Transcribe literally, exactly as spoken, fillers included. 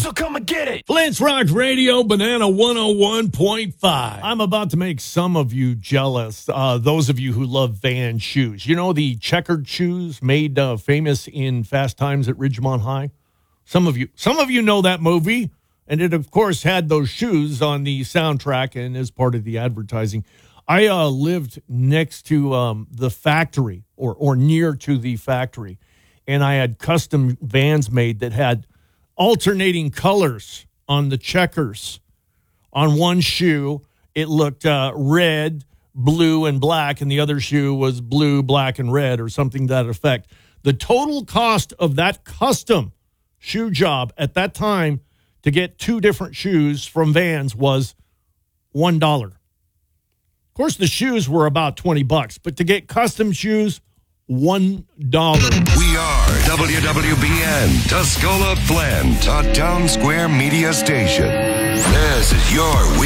so come and get it. Flint's Rock Radio, Banana one oh one point five. I'm about to make some of you jealous, uh, those of you who love Vans shoes. You know the checkered shoes made uh, famous in Fast Times at Ridgemont High? Some of you, some of you know that movie, and it, of course, had those shoes on the soundtrack and as part of the advertising. I uh, lived next to um, the factory or, or near to the factory, and I had custom Vans made that had alternating colors on the checkers. On one shoe, it looked uh, red, blue, and black, and the other shoe was blue, black, and red, or something to that effect. The total cost of that custom shoe job at that time to get two different shoes from Vans was one dollar. Of course, the shoes were about twenty bucks, but to get custom shoes, one dollar. We are W W B N, Tuscola Flint, a Town Square media station. This is your